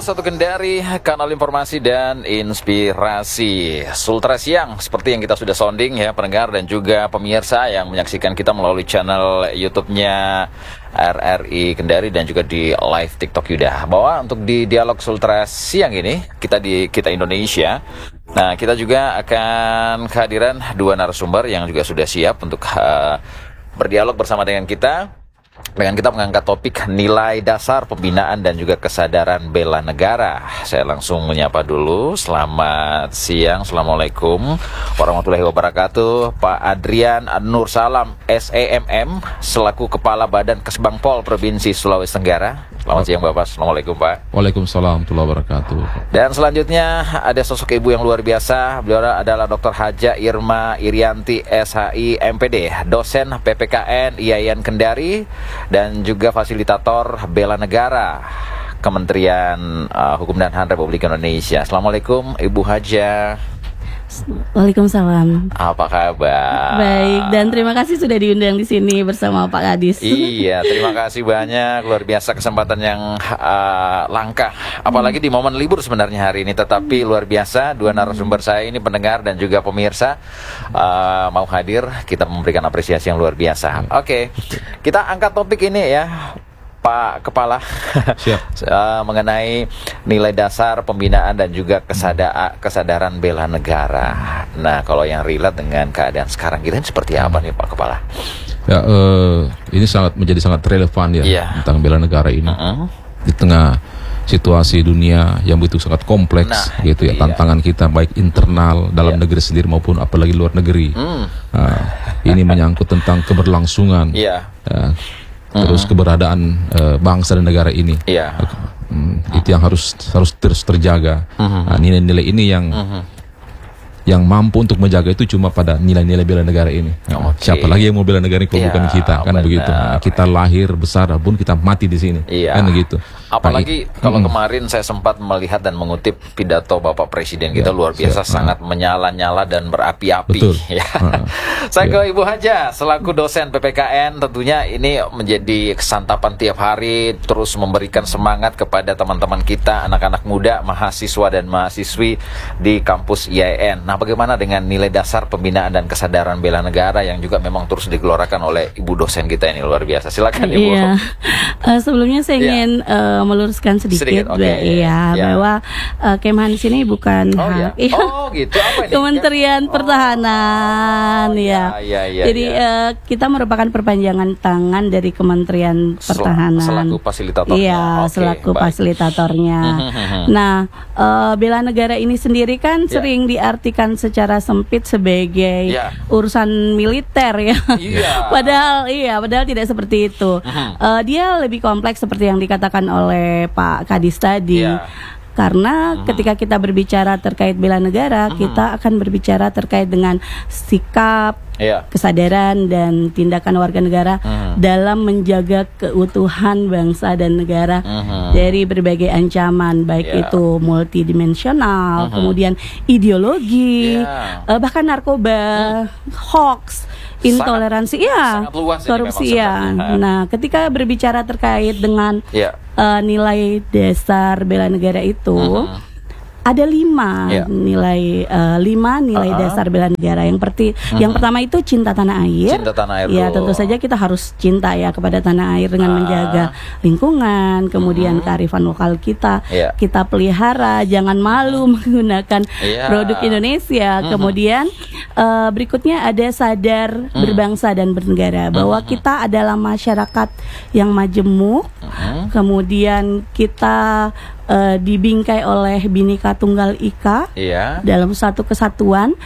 1 Kendari, kanal informasi dan inspirasi. Sultra Siang, seperti yang kita sudah sounding ya pendengar dan juga pemirsa yang menyaksikan kita melalui channel YouTube-nya RRI Kendari dan juga di live TikTok Yuda. Bahwa untuk di dialog Sultra Siang ini kita Indonesia. Nah, kita juga akan kehadiran 2 narasumber yang juga sudah siap untuk berdialog bersama dengan kita. Dengan kita mengangkat topik nilai dasar pembinaan dan juga kesadaran bela negara. Saya langsung menyapa dulu. Selamat siang, Assalamualaikum warahmatullahi wabarakatuh, Pak Adrian Nur Salam SEMM selaku Kepala Badan Kesbangpol Provinsi Sulawesi Tenggara. Selamat siang Bapak, Assalamualaikum Pak. Waalaikumsalam warahmatullahi wabarakatuh. Dan selanjutnya ada sosok ibu yang luar biasa. Beliau adalah Dr. Haja Irma Irianti SHI MPD, dosen PPKN IAIN Kendari dan juga fasilitator bela negara Kementerian Hukum dan HAM Republik Indonesia. Assalamualaikum Ibu Haja. Waalaikumsalam. Apa kabar? Baik, dan terima kasih sudah diundang di sini bersama Pak Kadis. Iya, terima kasih banyak. Luar biasa kesempatan yang langka. Apalagi di momen libur sebenarnya hari ini. Tetapi luar biasa, 2 narasumber saya ini pendengar dan juga pemirsa mau hadir. Kita memberikan apresiasi yang luar biasa. Oke, kita angkat topik ini ya Pak Kepala. Siap. Mengenai nilai dasar pembinaan dan juga kesadaran bela negara. Nah, kalau yang relate dengan keadaan sekarang kita ini seperti apa nih Pak Kepala? Ya, ini menjadi sangat relevan ya tentang bela negara ini. Di tengah situasi dunia yang begitu sangat kompleks gitu ya, tantangan kita baik internal dalam negeri sendiri maupun apalagi luar negeri. Ini menyangkut tentang keberlangsungan. Terus keberadaan bangsa dan negara ini, itu yang harus terus terjaga. Nilai-nilai ini yang mampu untuk menjaga itu cuma pada nilai-nilai bela negara ini. Siapa lagi yang mau bela negara ini kalau bukan kita, kan begitu. Kita lahir besar pun kita mati di sini, kan begitu. Apalagi kalau kemarin saya sempat melihat dan mengutip pidato Bapak Presiden kita luar biasa, sangat menyala-nyala dan berapi-api. Saya ke Ibu Haja selaku dosen PPKN, tentunya ini menjadi santapan tiap hari, terus memberikan semangat kepada teman-teman kita, anak-anak muda, mahasiswa dan mahasiswi di kampus IAIN. Nah, bagaimana dengan nilai dasar pembinaan dan kesadaran bela negara yang juga memang terus digelorakan oleh Ibu dosen kita ini luar biasa. Silakan Ibu. Sebelumnya saya ingin meluruskan sedikit. Bahwa Kemhan di sini bukan gitu. Apa ini? Kementerian Pertahanan. Jadi kita merupakan perpanjangan tangan dari Kementerian Pertahanan. Selaku fasilitatornya. Selaku fasilitatornya. Nah, bela negara ini sendiri kan sering diartikan secara sempit sebagai urusan militer padahal tidak seperti itu. Dia lebih kompleks seperti yang dikatakan oleh Pak Kadis tadi. Karena ketika kita berbicara terkait bela negara, kita akan berbicara terkait dengan sikap, kesadaran dan tindakan warga negara dalam menjaga keutuhan bangsa dan negara dari berbagai ancaman, baik itu multidimensional, kemudian ideologi, bahkan narkoba, hoax, intoleransi, korupsi. Nah, ketika berbicara terkait dengan nilai dasar bela negara itu, ada 5 nilai dasar bela negara. Yang pertama itu cinta tanah air. Tentu saja kita harus cinta kepada tanah air dengan menjaga lingkungan, kemudian kearifan lokal kita pelihara, jangan malu menggunakan produk Indonesia. Kemudian berikutnya ada sadar berbangsa dan bernegara, bahwa kita adalah masyarakat yang majemuk. Kemudian kita dibingkai oleh Bhinneka Tunggal Ika dalam satu kesatuan.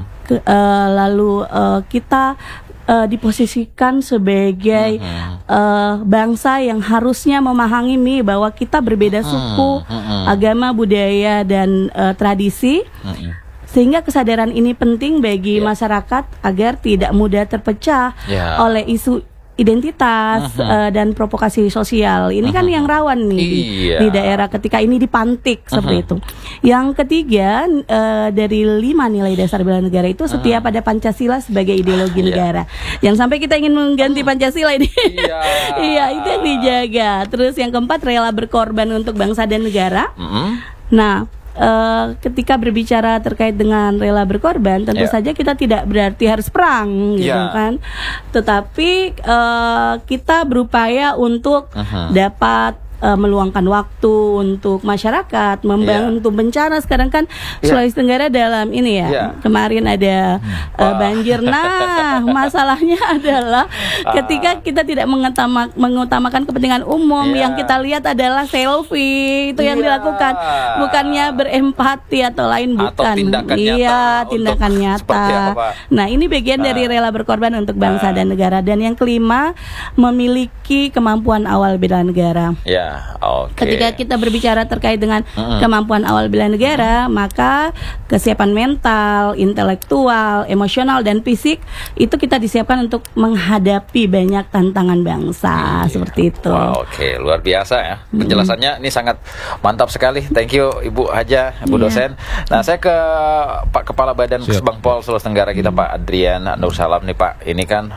Lalu kita diposisikan sebagai bangsa yang harusnya memahami bahwa kita berbeda suku, agama, budaya dan tradisi. Sehingga kesadaran ini penting bagi masyarakat agar tidak mudah terpecah oleh isu identitas dan provokasi sosial. Ini kan yang rawan nih di daerah ketika ini dipantik seperti itu. Yang ketiga, dari 5 nilai dasar bela negara itu setia pada Pancasila sebagai ideologi negara. Jangan sampai kita ingin mengganti Pancasila ini. Iya, itu yang dijaga. Terus yang keempat, rela berkorban untuk bangsa dan negara. Nah, ketika berbicara terkait dengan rela berkorban, tentu saja kita tidak berarti harus perang, gitu kan. Tetapi kita berupaya untuk dapat meluangkan waktu untuk masyarakat, membantu bencana. Sekarang kan Sulawesi Tenggara dalam ini kemarin ada banjir. Nah, masalahnya adalah ketika kita tidak mengutamakan kepentingan umum, yang kita lihat adalah selfie itu yang dilakukan, bukannya berempati atau lain, bukan. Tindakan nyata. Nah, ini bagian dari rela berkorban untuk bangsa dan negara. Dan yang kelima, memiliki kemampuan awal bela negara. Ketika kita berbicara terkait dengan kemampuan awal bela negara, maka kesiapan mental, intelektual, emosional, dan fisik itu kita disiapkan untuk menghadapi banyak tantangan bangsa, seperti itu. Luar biasa ya penjelasannya. Ini sangat mantap sekali. Thank you Ibu Haja, Ibu dosen. Nah, saya ke Pak Kepala Badan Kesbangpol Sulawesi Tenggara kita, Pak Adrian Nur Salam nih Pak. Ini kan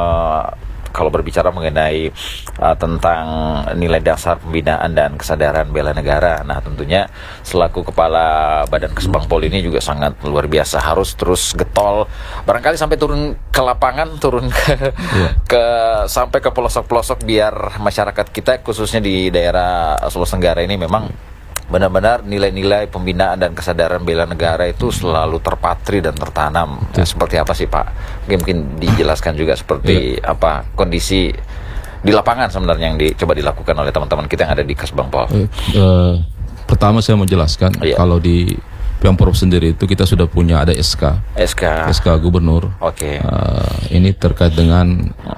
kalau berbicara mengenai tentang nilai dasar pembinaan dan kesadaran bela negara, nah tentunya selaku Kepala Badan Kesbangpol ini juga sangat luar biasa, harus terus getol, barangkali sampai turun ke lapangan, turun ke sampai ke pelosok-pelosok, biar masyarakat kita khususnya di daerah Sulawesi Tenggara ini memang benar-benar nilai-nilai pembinaan dan kesadaran bela negara itu selalu terpatri dan tertanam. Seperti apa sih Pak? Mungkin dijelaskan juga seperti apa kondisi di lapangan sebenarnya yang coba dilakukan oleh teman-teman kita yang ada di Kesbangpol. Pertama saya mau jelaskan, kalau di Pemprov sendiri itu kita sudah punya ada SK Gubernur. Ini terkait dengan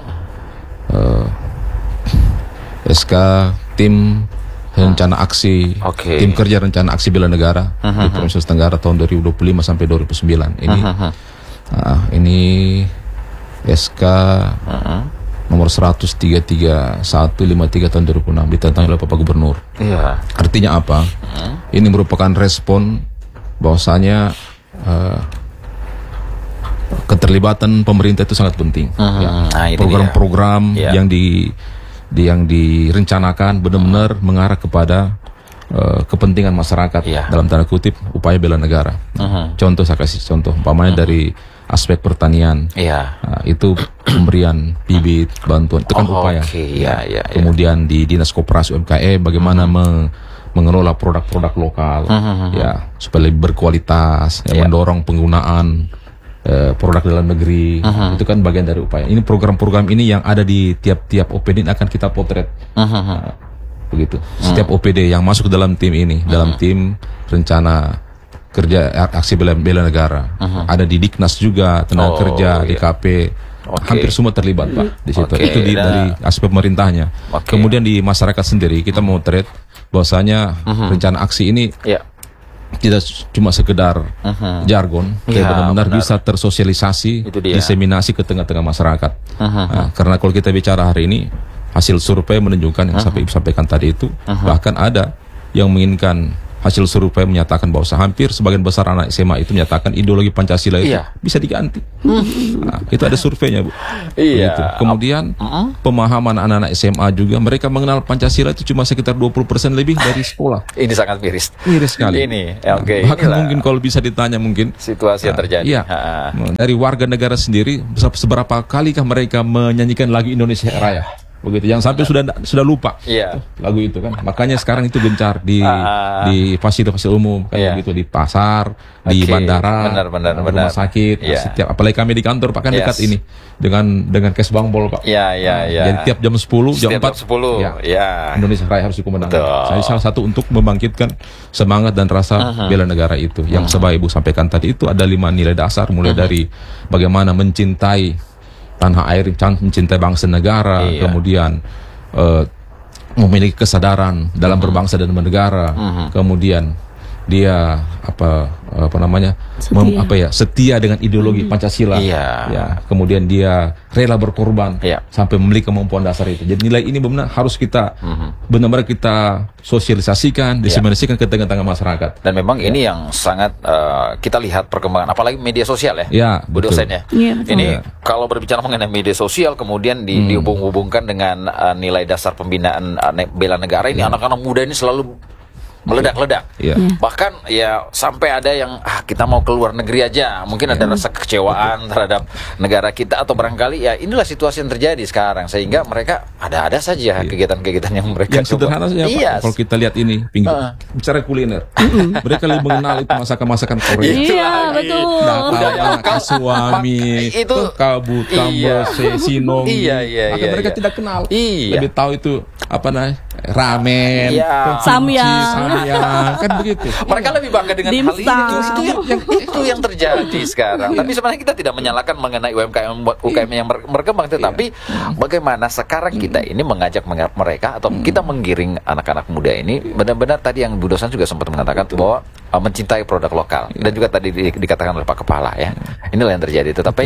SK tim rencana aksi, tim kerja rencana aksi bela negara di Provinsi Tenggara tahun 2025 sampai 2009. Ini SK nomor 133 153 tahun 2006 ditentang oleh Bapak Gubernur. Artinya apa? Ini merupakan respon bahwasanya keterlibatan pemerintah itu sangat penting. Program-program yang direncanakan benar-benar mengarah kepada kepentingan masyarakat, dalam tanda kutip upaya bela negara. Contoh, saya kasih contoh, umpamanya dari aspek pertanian, itu pemberian bibit, bantuan, itu kan upaya. Kemudian di Dinas Koperasi UMKM bagaimana mengelola produk-produk lokal, supaya lebih berkualitas, mendorong penggunaan produk dalam negeri, itu kan bagian dari upaya. Ini program-program ini yang ada di tiap-tiap OPD akan kita potret, begitu. Setiap OPD yang masuk ke dalam tim ini, dalam tim rencana kerja aksi bela negara, ada di Diknas juga, tenaga kerja, DKP, hampir semua terlibat Pak di situ. Itu dari aspek pemerintahnya. Kemudian di masyarakat sendiri kita mau potret bahwasanya rencana aksi ini tidak cuma sekedar jargon, benar-benar bisa tersosialisasi, diseminasi ke tengah-tengah masyarakat. Karena kalau kita bicara hari ini, hasil survei menunjukkan yang sampai disampaikan tadi itu, bahkan ada yang menginginkan hasil survei menyatakan bahwa hampir sebagian besar anak SMA itu menyatakan ideologi Pancasila itu bisa diganti. Itu ada surveinya, Bu. Gitu. Kemudian pemahaman anak-anak SMA juga, mereka mengenal Pancasila itu cuma sekitar 20% lebih dari sekolah. Ini sangat miris. Miris sekali. Bahkan mungkin kalau bisa ditanya mungkin situasi yang terjadi. Dari warga negara sendiri, seberapa kalikah mereka menyanyikan lagu Indonesia Raya? Begitu, yang sampai sudah lupa lagu itu kan. Makanya sekarang itu gencar di fasilitas umum kan, begitu, di pasar, di bandara, rumah sakit, setiap, apalagi kami di kantor Pak kan dekat ini dengan Kesbangpol Pak. Jadi tiap jam 10, jam 4 Indonesia Raya harus dikumandangkan. Saya salah satu untuk membangkitkan semangat dan rasa bela negara itu. Yang sebagai Ibu sampaikan tadi itu ada 5 nilai dasar, mulai dari bagaimana mencintai tanah air, mencintai bangsa negara, kemudian memiliki kesadaran dalam berbangsa dan bernegara, kemudian dia setia dengan ideologi Pancasila. Ya, kemudian dia rela berkorban sampai memiliki kemampuan dasar itu. Jadi nilai ini benar harus kita benar-benar kita sosialisasikan, diseminasikan ke tengah-tengah masyarakat. Dan memang ini yang sangat kita lihat perkembangan, apalagi media sosial ya, Bu dosen ya. Ini kalau berbicara mengenai media sosial kemudian dihubung-hubungkan dengan nilai dasar pembinaan bela negara ini, anak-anak muda ini selalu meledak-ledak. Bahkan ya sampai ada yang kita mau keluar negeri aja, mungkin ada rasa kekecewaan terhadap negara kita, atau barangkali ya inilah situasi yang terjadi sekarang, sehingga mereka ada saja kegiatan-kegiatan yang mereka yang sederhana saja Pak. Kalau kita lihat ini bicara kuliner, mereka lebih mengenal itu masakan-masakan Korea. Iya, betul. Suami itu Kabu, Tambose, Sinong. Mereka tidak kenal. Lebih tahu itu ramen, samyang, kan begitu. Mereka lebih bangga dengan hal ini. Itu yang terjadi sekarang. Tapi sebenarnya kita tidak menyalahkan mengenai UKM yang berkembang, tetapi bagaimana sekarang kita ini mengajak mereka atau kita menggiring anak-anak muda ini benar-benar, tadi yang Bu dosen juga sempat mengatakan bahwa mencintai produk lokal, dan juga tadi dikatakan oleh Pak Kepala ya. Inilah yang terjadi. Tetapi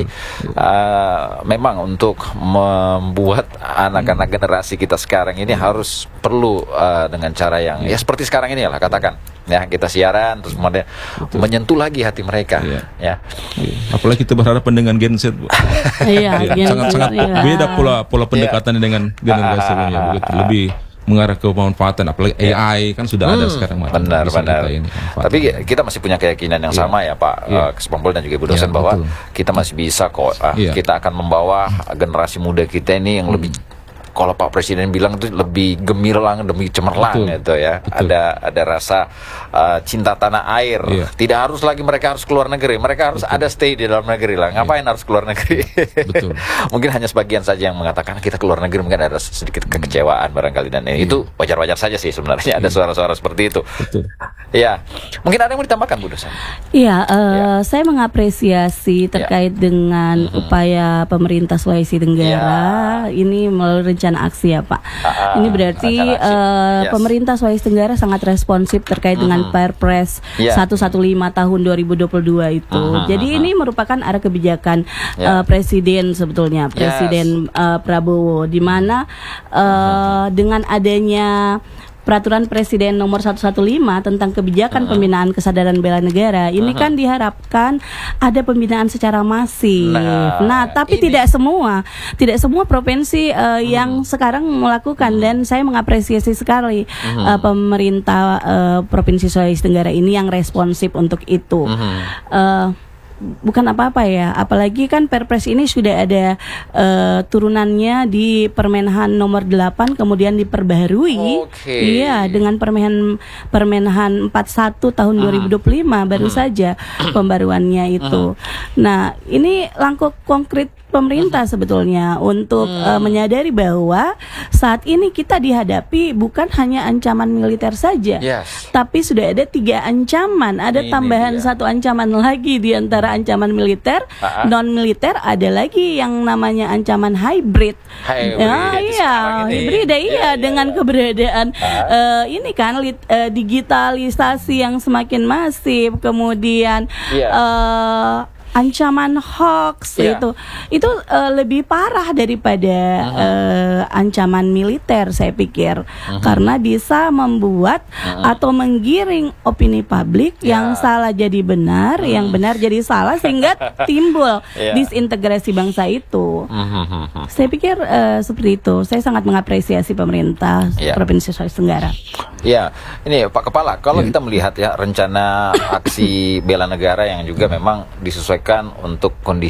memang untuk membuat anak-anak generasi kita sekarang ini harus perlu dengan cara yang ya seperti sekarang ini lah, katakan ya, kita siaran terus kemudian menyentuh lagi hati mereka ya. Apalagi kita berhadapan dengan Gen Z, Bu. Sangat beda pola pendekatan dengan generasi sebelumnya, begitu lebih mengarah ke pemanfaatan, apalagi AI kan sudah ada sekarang. Benar. Tapi kita masih punya keyakinan yang sama ya Pak Kespompol dan juga Ibu dosen bahwa kita masih bisa kok. Kita akan membawa generasi muda kita ini yang lebih, kalau Pak Presiden bilang itu lebih gemilang, lebih cemerlang gitu ya. Ada rasa cinta tanah air. Tidak harus lagi mereka harus keluar negeri. Mereka harus ada stay di dalam negeri lah. Ngapain harus keluar negeri? Mungkin hanya sebagian saja yang mengatakan kita keluar negeri, mungkin ada sedikit kekecewaan barangkali, dan itu wajar-wajar saja sih sebenarnya. Ada suara-suara seperti itu. Ya, mungkin ada yang mau ditambahkan Bu dosen? Saya mengapresiasi terkait dengan upaya pemerintah Sulawesi Tenggara ini melalui rencana aksi ya Pak. Ini berarti pemerintah Sulawesi Tenggara sangat responsif terkait dengan Perpres 115 tahun 2022 itu. Jadi ini merupakan arah kebijakan Presiden sebetulnya, Presiden Prabowo, di mana dengan adanya Peraturan Presiden nomor 115 tentang kebijakan pembinaan kesadaran bela negara ini kan diharapkan ada pembinaan secara masif. Tapi tidak semua provinsi yang sekarang melakukan, dan saya mengapresiasi sekali pemerintah Provinsi Sulawesi Tenggara ini yang responsif untuk itu. Bukan apa-apa ya, apalagi kan Perpres ini sudah ada turunannya di Permenhan nomor 8 kemudian diperbaharui dengan Permenhan 41 tahun 2025 baru saja pembaruannya itu. Nah, ini langkah konkret pemerintah sebetulnya untuk menyadari bahwa saat ini kita dihadapi bukan hanya ancaman militer saja, tapi sudah ada 3 ancaman, ada tambahan satu ancaman lagi di antara ancaman militer, non militer, ada lagi yang namanya ancaman hybrid. Hybrid dengan keberadaan ini kan digitalisasi yang semakin masif, kemudian ancaman hoax itu lebih parah daripada ancaman militer, saya pikir, karena bisa membuat atau menggiring opini publik yang salah jadi benar, yang benar jadi salah, sehingga timbul disintegrasi bangsa itu. Saya pikir seperti itu. Saya sangat mengapresiasi pemerintah Provinsi Sulawesi Tenggara. Ini Pak Kepala, kalau kita melihat ya rencana aksi bela negara yang juga memang disesuaikan untuk kondisi